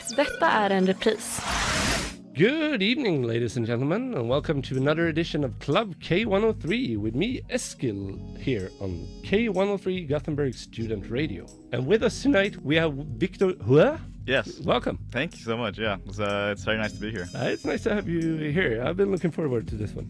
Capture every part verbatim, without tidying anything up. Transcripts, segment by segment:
Detta är en repris. Good evening, ladies and gentlemen, and welcome to another edition of Club K one oh three with me, Eskil, here on K one oh three Gothenburg Student Radio. And with us tonight, we have Victor Hua. Yes. Welcome. Thank you so much. Yeah, it's, uh, it's very nice to be here. Uh, it's nice to have you here. I've been looking forward to this one.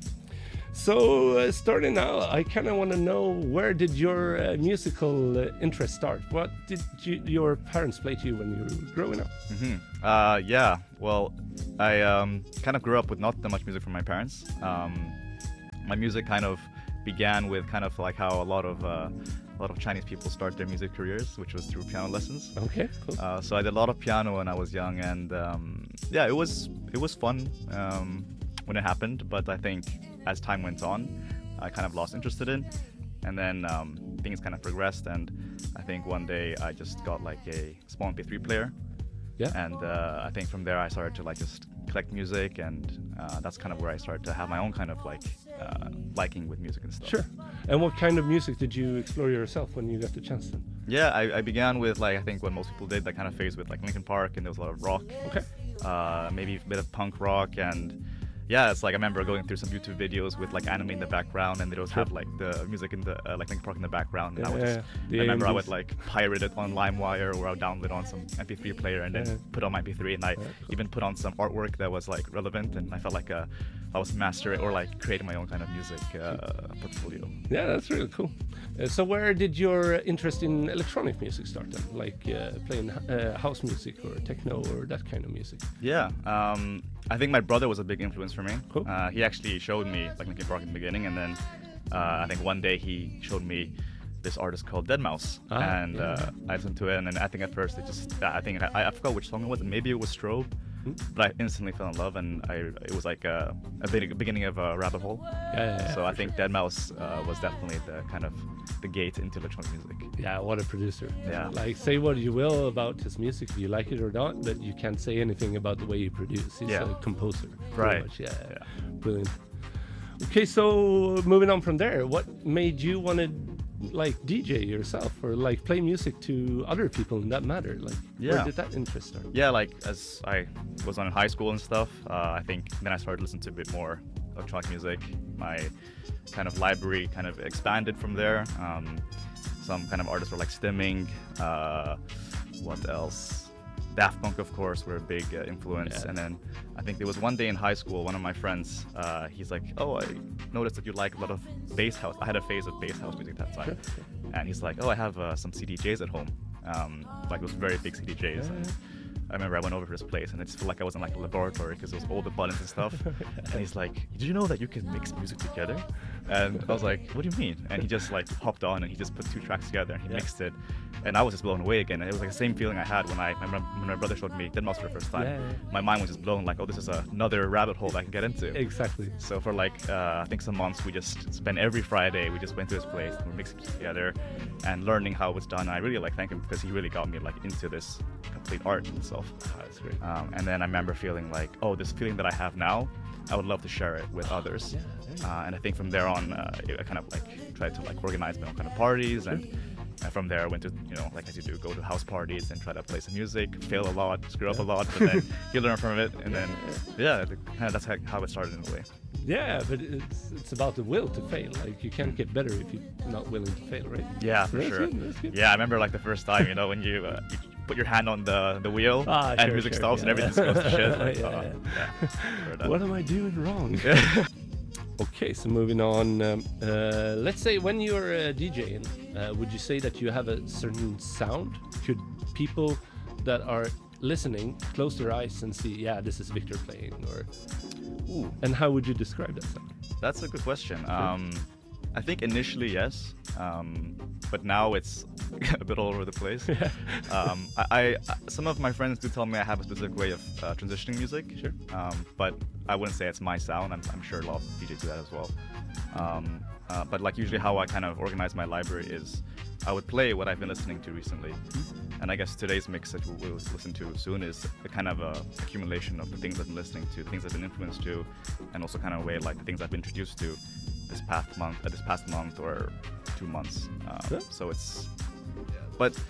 So, uh, starting now, I kind of want to know, where did your uh, musical uh, interest start? What did you, your parents play to you when you were growing up? Mm-hmm. Uh, yeah, well, I um, kind of grew up with not that much music from my parents. Um, my music kind of began with kind of like how a lot of uh, a lot of Chinese people start their music careers, which was through piano lessons. Okay, cool. Uh, so I did a lot of piano when I was young, and um, yeah, it was it was fun um, when it happened. But I think as time went on, I kind of lost interest in it, and then um, things kind of progressed. And I think one day I just got like a small M P three player. Yeah. And uh, I think from there I started to like just collect music, and uh, that's kind of where I started to have my own kind of like uh, liking with music and stuff. Sure. And what kind of music did you explore yourself when you got the chance then? Yeah, I, I began with like I think what most people did, that kind of phase with like Linkin Park, and there was a lot of rock. Okay. Uh, maybe a bit of punk rock, and yeah, it's like I remember going through some YouTube videos with like anime in the background, and they would have like the music in the uh, like Linkin Park in the background. And Yeah, I would just, yeah. I remember The I would like pirate it on LimeWire, or I would download it on some M P three player, and then Yeah. put on my M P three, and I cool. even put on some artwork that was like relevant, and I felt like uh, I was mastering or like creating my own kind of music uh, portfolio. Yeah, that's really cool. Uh, so where did your interest in electronic music start then? Like uh, playing uh, house music or techno or that kind of music? Yeah, um, I think my brother was a big influence for me. Cool. Uh, he actually showed me like Linkin Park in the beginning, and then uh, I think one day he showed me this artist called deadmau five, Ah, and yeah. uh, I listened to it, and then I think at first it just I think I, I forgot which song it was. Maybe it was Strobe, Hmm? but I instantly fell in love, and I it was like a, a big, beginning of a rabbit hole. Yeah, yeah, yeah, so I for think deadmau five uh, was definitely the kind of the gate into electronic music. Yeah, what a producer. Yeah. Like, say what you will about his music, if you like it or not, but you can't say anything about the way he produces. He's Yeah. a composer. pretty Right. much. Yeah, Yeah. brilliant. Okay, so moving on from there, what made you want to like D J yourself or like play music to other people in that matter? Like, where Yeah. did that interest start? Yeah, like as I was on in high school and stuff, uh, I think then I started listening to a bit more electronic music. My kind of library kind of expanded from there. Um, some kind of artists were like Stimming. Uh, what else? Daft Punk, of course, were a big uh, influence. Yeah. And then I think there was one day in high school, one of my friends, uh, he's like, "Oh, I noticed that you like a lot of bass house." I had a phase of bass house music at that time. Sure. And he's like, "Oh, I have uh, some C D Js at home." Um, like those very big C D Js. Yeah, And yeah. I remember I went over to his place, and it just felt like I was in like a laboratory because there was all the buttons and stuff. And he's like, "Did you know that you can mix music together?" And I was like, "What do you mean?" And he just like hopped on, and he just put two tracks together, and he Yeah. mixed it. And I was just blown away again. And it was like the same feeling I had when I when my, when my brother showed me deadmau five for the first time. Yeah, yeah. My mind was just blown, like, "Oh, this is a, another rabbit hole that I can get into." Exactly. So for like uh, I think some months, we just spent every Friday. We just went to his place and we were mixing it together and learning how it was done. And I really like thank him because he really got me like into this complete art in itself. Ah, that's great. Um, and then I remember feeling like, oh, this feeling that I have now, I would love to share it with others. Yeah, there you go. Uh, and I think from there on, uh, I kind of like tried to like organize my own kind of parties, and, and from there I went to, you know, like as you do, go to house parties and try to play some music, fail a lot, screw up a lot, but then you learn from it, and then yeah, the, kind of that's how, how it started in a way. Yeah, but it's it's about the will to fail. Like, you can't get better if you're not willing to fail, right? Yeah, for That's sure. good, that's good. Yeah, I remember like the first time, you know, when you, uh, you put your hand on the the wheel Ah, and sure, music sure, stops yeah. and everything goes to shit. Like, Yeah, uh, yeah. yeah, for that. What am I doing wrong? Okay, so moving on. Um, uh, let's say when you're uh, DJing, uh, would you say that you have a certain sound? Could people that are listening close their eyes and see, yeah, this is Victor playing, or Ooh. and how would you describe that sound? That's a good question. Um, I think initially yes, um, but now it's a bit all over the place. um, I, I some of my friends do tell me I have a specific way of uh, transitioning music. Sure. Um, but I wouldn't say it's my sound. I'm, I'm sure a lot of D Js do that as well. Um, uh, but like usually how I kind of organize my library is I would play what I've been listening to recently. And I guess today's mix that we'll, we'll listen to soon is a kind of a accumulation of the things I've been listening to, the things I've been influenced to, and also kind of a way like the things I've been introduced to this past month, uh, this past month or two months. Um, Yeah. So it's, but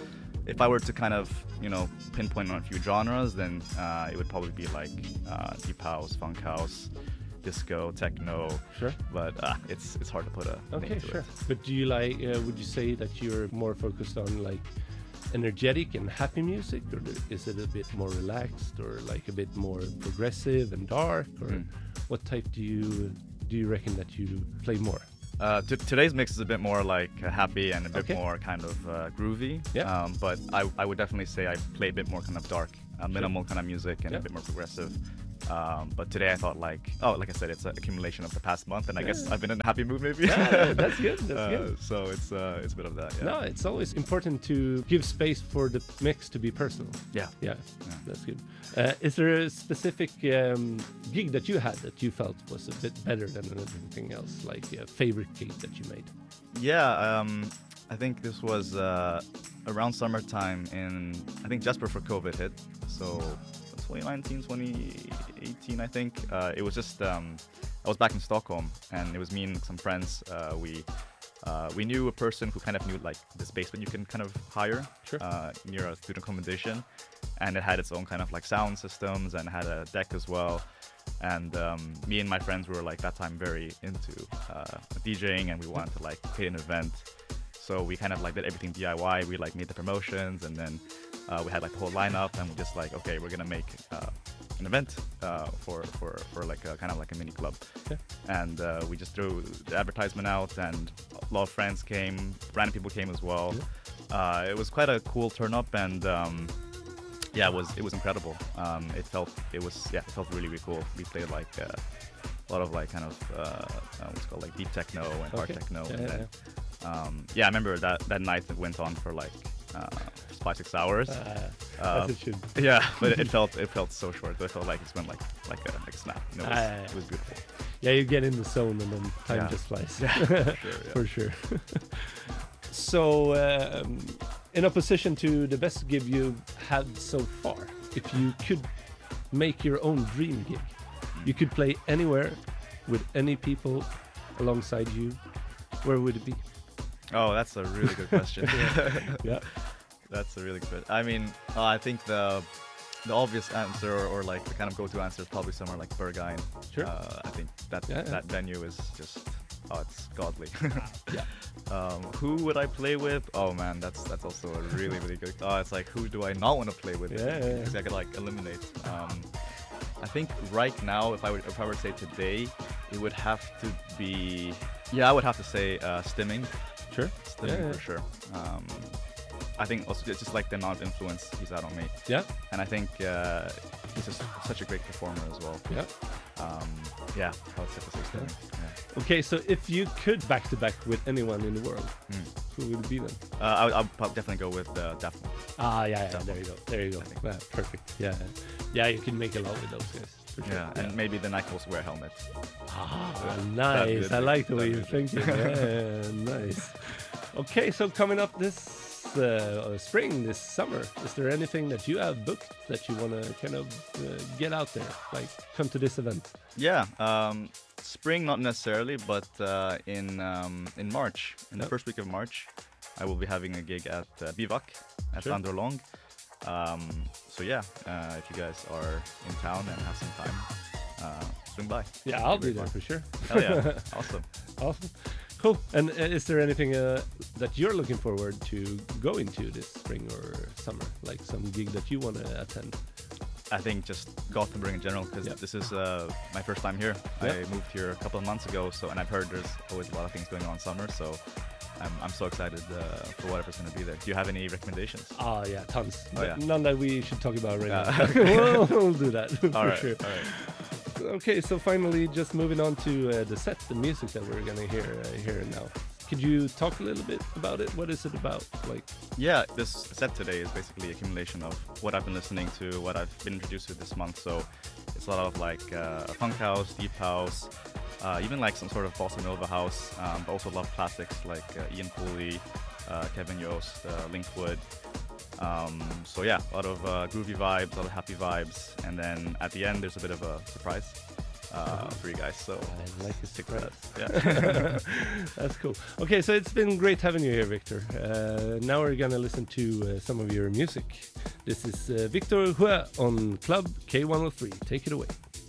if I were to kind of, you know, pinpoint on a few genres, then uh, it would probably be like uh, deep house, funk house, disco, techno. Sure. But uh, it's it's hard to put a Okay, name to sure. it. But do you like? Uh, would you say that you're more focused on like energetic and happy music, or the- is it a bit more relaxed, or like a bit more progressive and dark, or Mm. what type do you do you reckon that you play more? Uh, t- today's mix is a bit more like uh, happy and a bit Okay. more kind of uh, groovy. Yeah. Um, but I, I would definitely say I play a bit more kind of dark, uh, minimal kind of music and Yeah. a bit more progressive. Um, but today I thought like, oh, like I said, it's an accumulation of the past month, and I guess Yeah. I've been in a happy mood maybe. Yeah, that's good. That's Uh, good. So it's uh, it's a bit of that. Yeah. No, it's always important to give space for the mix to be personal. Yeah. Yeah, Yeah. that's good. Uh, is there a specific um, gig that you had that you felt was a bit better than anything else, like a favorite gig that you made? Yeah, um, I think this was uh, around summertime in, I think just before COVID hit. So twenty nineteen, twenty eighteen, I think. Uh, it was just, um, I was back in Stockholm, and it was me and some friends. Uh, we uh, we knew a person who kind of knew like this basement you can kind of hire Sure. uh, near a student accommodation. And it had its own kind of like sound systems and had a deck as well. And um, me and my friends were like that time very into uh, DJing, and we wanted to like create an event. So we kind of like did everything D I Y. We like made the promotions, and then uh, we had like the whole lineup, and we just like, okay, we're gonna make uh, an event uh, for for for like a, kind of like a mini club. Yeah. And uh, we just threw the advertisement out, and a lot of friends came, random people came as well. Uh, it was quite a cool turn up, and um, yeah, it was it was incredible. Um, it felt it was yeah, it felt really really cool. We played like uh, a lot of like kind of uh, uh, what's it called like deep techno and hard Okay. techno. Yeah, and yeah, then, um, yeah, I remember that that night that went on for like uh, five six hours. Uh, Uh, as it should. yeah, but it felt it felt so short. It felt like it went like like a like a snap. You know, it, was, Ah, yeah, yeah. it was beautiful. Yeah, you get in the zone and then time Yeah. just flies. Yeah, for sure, yeah. For sure. So, um, in opposition to the best gig you've had so far, if you could make your own dream gig, you could play anywhere with any people alongside you, where would it be? Oh, that's a really good question. Yeah. That's a really good. I mean, uh, I think the the obvious answer, or, or like the kind of go-to answer, is probably somewhere like Berghain. Sure. Uh, I think that Yeah, yeah. that venue is just oh, it's godly. Yeah. Um, who would I play with? Oh man, that's that's also a really really good. Oh, it's like who do I not want to play with? Yeah, yeah, yeah. Because I could like eliminate. Um, I think right now, if I would if I were to say today, it would have to be yeah, I would have to say uh, Stimming. Sure. Stimming Yeah, yeah. for sure. Um, I think also it's just like the amount of influence he's had on me, Yeah. and I think uh, he's just such a great performer as well. Yeah. Um, yeah, I would have to say Stimming. Yeah. Okay, so if you could back to back with anyone in the world, Mm. who would it be then? Uh, I would, I would probably definitely go with uh, Daft Punk. Ah, yeah, yeah. Example. There you go. There you go. I think. Yeah, perfect. Yeah, yeah. You can make a lot with those guys. For sure. Yeah, and maybe then I can also wear a helmet. Ah, That'd nice. be I a like the thing. way you're That'd be a thinking. Yeah, nice. Okay, so coming up this uh, spring, this summer, is there anything that you have booked that you want to kind of uh, get out there? Like, come to this event? Yeah, um, spring not necessarily, but uh, in um, in March, in Yep. the first week of March, I will be having a gig at uh, Bivac at Sure. Vandrolong. Um, so yeah, uh, if you guys are in town and have some time, uh, swing by. Yeah, I'll be Great there fun. for sure. Hell yeah, awesome. Awesome. Cool. And uh, is there anything uh, that you're looking forward to go into this spring or summer? Like some gig that you want to attend? I think just Gothenburg in general, because Yeah. this is uh, my first time here. Yeah. I moved here a couple of months ago, so and I've heard there's always a lot of things going on in summer, so I'm, I'm so excited uh, for whatever's going to be there. Do you have any recommendations? Ah, yeah, tons. Oh, But yeah. none that we should talk about right Yeah. now. we'll, we'll do that for all right, sure. all right. Okay, so finally, just moving on to uh, the set, the music that we're gonna hear uh, here now. Could you talk a little bit about it? What is it about? Like, Yeah, this set today is basically accumulation of what I've been listening to, what I've been introduced to this month. So it's a lot of like uh, funk house, deep house, uh, even like some sort of bossa nova house, um, but also a lot of classics like uh, Ian Cooley, uh, Kevin Yost, uh, Linkwood. Um, so yeah, a lot of uh, groovy vibes, a lot of happy vibes, and then at the end there's a bit of a surprise. uh, for you guys. So I like to stick with that. yeah. That's cool. Okay, so it's been great having you here, Victor. Uh, now we're gonna listen to uh, some of your music. This is uh, Victor Hue on Club K one oh three. Take it away.